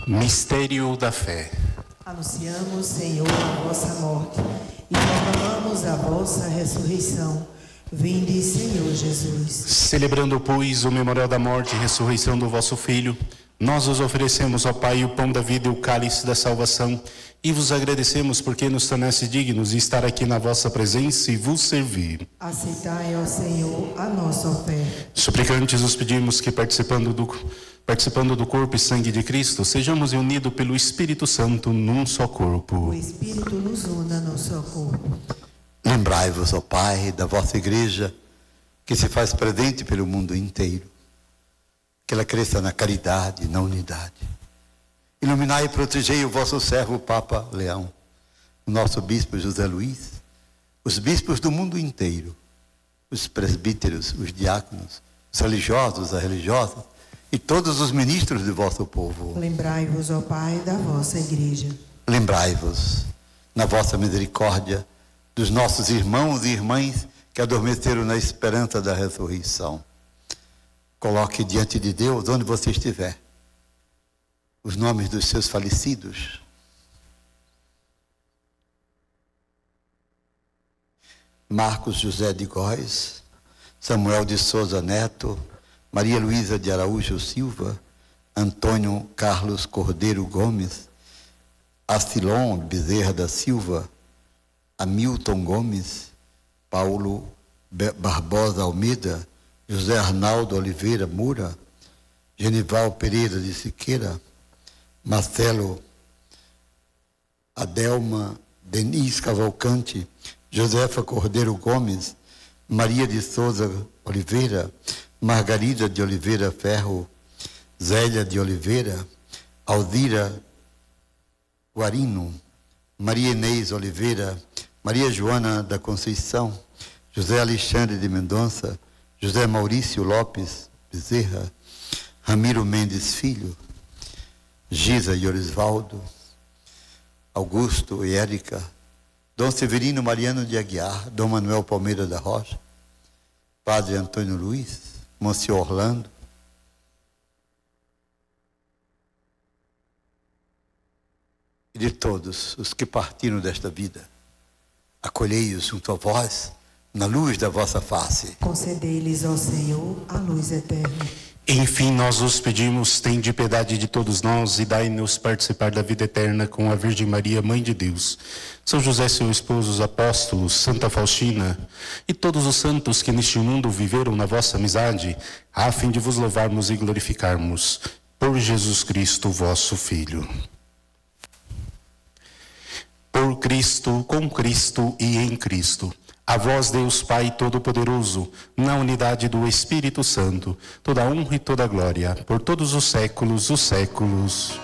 Mistério da fé. Anunciamos, Senhor, a vossa morte e proclamamos a vossa ressurreição. Vinde, Senhor Jesus. Celebrando, pois, o memorial da morte e ressurreição do vosso Filho, nós vos oferecemos, ó Pai, o pão da vida e o cálice da salvação, e vos agradecemos porque nos tornaste dignos de estar aqui na vossa presença e vos servir. Aceitai, ó Senhor, a nossa oferta. Suplicantes os pedimos que, participando do corpo e sangue de Cristo, sejamos unidos pelo Espírito Santo num só corpo. O Espírito nos una no só corpo. Lembrai-vos, ó Pai, da vossa Igreja, que se faz presente pelo mundo inteiro. Que ela cresça na caridade, na unidade. Iluminai e protegei o vosso servo Papa Leão, o nosso bispo José Luiz, os bispos do mundo inteiro, os presbíteros, os diáconos, os religiosos, as religiosas e todos os ministros de vosso povo. Lembrai-vos, ó Pai, da vossa Igreja. Lembrai-vos, na vossa misericórdia, dos nossos irmãos e irmãs que adormeceram na esperança da ressurreição. Coloque diante de Deus, onde você estiver, os nomes dos seus falecidos. Marcos José de Góes, Samuel de Souza Neto, Maria Luísa de Araújo Silva, Antônio Carlos Cordeiro Gomes, Astilon Bezerra da Silva, Hamilton Gomes, Paulo Barbosa Almeida, José Arnaldo Oliveira Moura, Genival Pereira de Siqueira, Marcelo Adelma Denise Cavalcante, Josefa Cordeiro Gomes, Maria de Souza Oliveira, Margarida de Oliveira Ferro, Zélia de Oliveira, Alzira Guarino, Maria Inês Oliveira, Maria Joana da Conceição, José Alexandre de Mendonça, José Maurício Lopes Bezerra, Ramiro Mendes Filho, Gisa e Orisvaldo, Augusto e Érica, Dom Severino Mariano de Aguiar, Dom Manuel Palmeira da Rocha, Padre Antônio Luiz, Monsenhor Orlando, e de todos os que partiram desta vida, acolhei-os junto a vós, na luz da vossa face. Concedei-lhes, ó Senhor, a luz eterna. Enfim, nós os pedimos, tende piedade de todos nós e dai-nos participar da vida eterna com a Virgem Maria, Mãe de Deus, São José, seu esposo, os apóstolos, Santa Faustina e todos os santos que neste mundo viveram na vossa amizade, a fim de vos louvarmos e glorificarmos. Por Jesus Cristo, vosso Filho. Por Cristo, com Cristo e em Cristo. A vós, Deus Pai Todo-Poderoso, na unidade do Espírito Santo, toda honra e toda glória, por todos os séculos dos séculos.